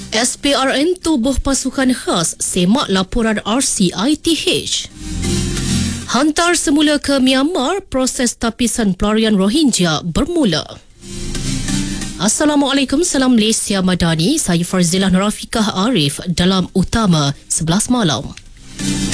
SPRN Tubuh Pasukan Khas semak laporan RCITH. Hantar semula ke Myanmar, proses tapisan pelarian Rohingya bermula. Assalamualaikum, salam Malaysia Madani. Saya Farzilah Rafiqah Arif dalam Utama 11 malam.